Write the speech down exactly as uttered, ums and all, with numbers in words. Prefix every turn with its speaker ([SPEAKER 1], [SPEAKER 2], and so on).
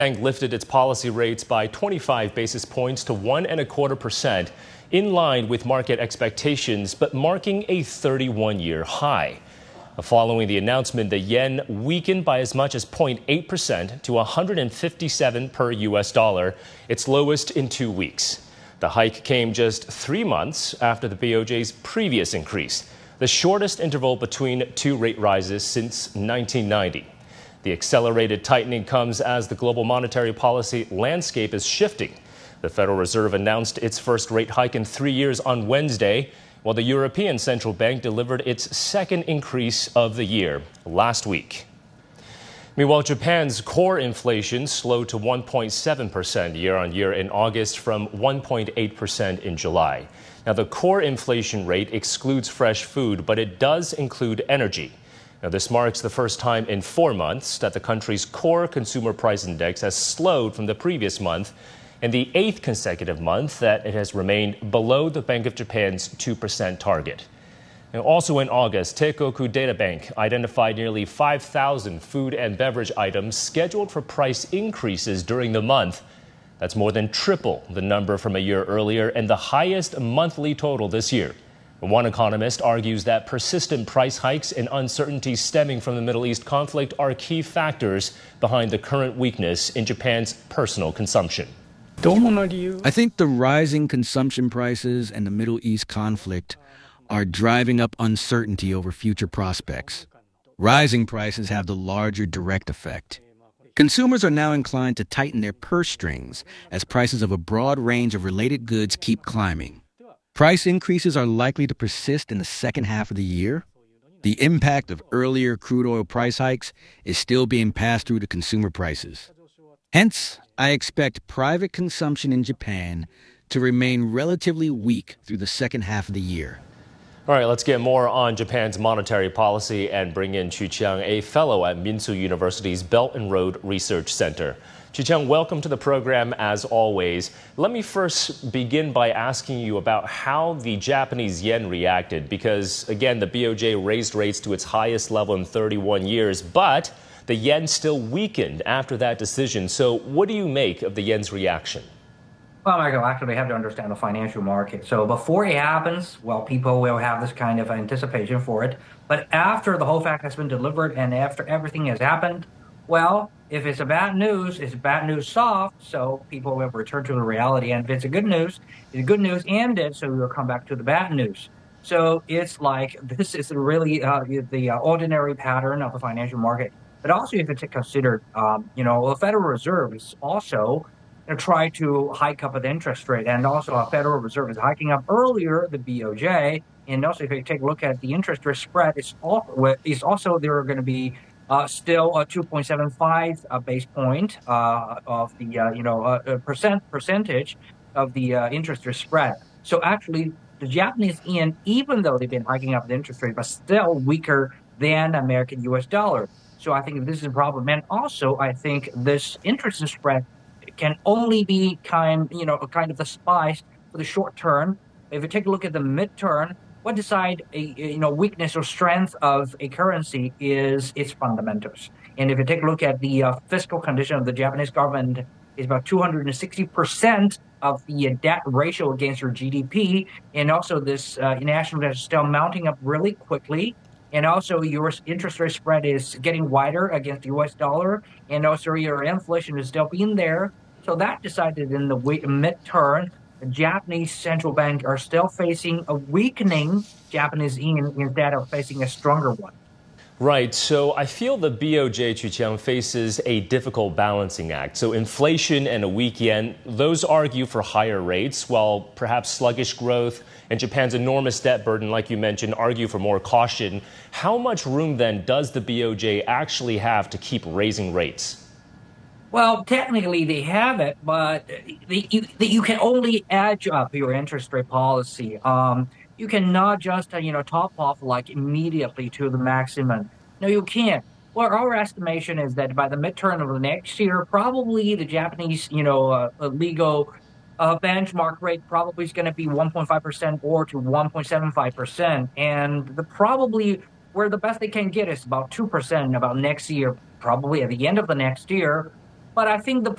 [SPEAKER 1] Bank lifted its policy rates by twenty-five basis points to one and a quarter percent, in line with market expectations, but marking a thirty-one year high. Following the announcement, the yen weakened by as much as zero point eight percent to one hundred fifty-seven per U S dollar, its lowest in two weeks. The hike came just three months after the B O J's previous increase, the shortest interval between two rate rises since nineteen ninety. The accelerated tightening comes as the global monetary policy landscape is shifting. The Federal Reserve announced its first rate hike in three years on Wednesday, while the European Central Bank delivered its second increase of the year last week. Meanwhile, Japan's core inflation slowed to one point seven percent year-on-year in August from one point eight percent in July. Now, the core inflation rate excludes fresh food, but it does include energy. Now, this marks the first time in four months that the country's core consumer price index has slowed from the previous month, and the eighth consecutive month that it has remained below the Bank of Japan's two percent target. Now, also in August, Teikoku Data Bank identified nearly five thousand food and beverage items scheduled for price increases during the month. That's more than triple the number from a year earlier and the highest monthly total this year. One economist argues that persistent price hikes and uncertainty stemming from the Middle East conflict are key factors behind the current weakness in Japan's personal consumption.
[SPEAKER 2] I think the rising consumption prices and the Middle East conflict are driving up uncertainty over future prospects. Rising prices have the larger direct effect. Consumers are now inclined to tighten their purse strings as prices of a broad range of related goods keep climbing. Price increases are likely to persist in the second half of the year. The impact of earlier crude oil price hikes is still being passed through to consumer prices. Hence, I expect private consumption in Japan to remain relatively weak through the second half of the year.
[SPEAKER 1] All right, let's get more on Japan's monetary policy and bring in Chu Chiang, a fellow at Minsu University's Belt and Road Research Center. Chu Chiang, welcome to the program as always. Let me first begin by asking you about how the Japanese yen reacted, because again, the B O J raised rates to its highest level in thirty-one years, but the yen still weakened after that decision. So what do you make of the yen's reaction?
[SPEAKER 3] Well, Michael, actually, we have to understand the financial market. So before it happens, well, people will have this kind of anticipation for it. But after the whole fact has been delivered and after everything has happened, well, if it's a bad news, it's bad news soft, so people will return to the reality. And if it's a good news, the good news ended, so we will come back to the bad news. So it's like this is really uh, the uh, ordinary pattern of the financial market. But also, if you consider, um, you know, the Federal Reserve is also you know, try to hike up the interest rate, and also the Federal Reserve is hiking up earlier the B O J. And also, if you take a look at the interest rate spread, it's also, it's also there are going to be Uh, still a two point seven five uh, base point uh, of the uh, you know uh, percent percentage of the uh, interest rate spread. So actually, the Japanese yen, even though they've been hiking up the interest rate, but still weaker than American U S dollar. So I think this is a problem. And also, I think this interest rate spread can only be kind you know a kind of the spice for the short term. If you take a look at the midterm, what decide a you know weakness or strength of a currency is its fundamentals. And if you take a look at the uh, fiscal condition of the Japanese government, is about two hundred sixty percent of the uh, debt ratio against your G D P, and also this uh, national debt is still mounting up really quickly. And also your interest rate spread is getting wider against the U S dollar, and also your inflation is still being there. So that decided in the midterm, the Japanese central bank are still facing a weakening Japanese yen instead of facing a stronger one.
[SPEAKER 1] Right. So I feel the B O J, Chu Chiang, faces a difficult balancing act. So inflation and a weak yen, those argue for higher rates, while perhaps sluggish growth and Japan's enormous debt burden, like you mentioned, argue for more caution. How much room then does the B O J actually have to keep raising rates?
[SPEAKER 3] Well, technically they have it, but they, you, they, you can only edge up your interest rate policy. Um, you cannot just, uh, you know, top off like immediately to the maximum. No, you can't. Well, our estimation is that by the midterm of the next year, probably the Japanese, you know, uh, legal uh, benchmark rate probably is going to be one point five percent or to one point seven five percent. And the probably where the best they can get is about two percent about next year, probably at the end of the next year. But I think the